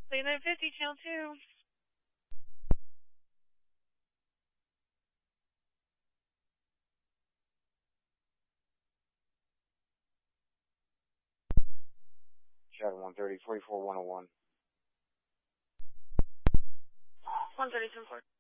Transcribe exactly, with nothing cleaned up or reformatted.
Lane nine fifty, channel two. Shadow one thirty, forty-four one oh one. one thirty, ten four.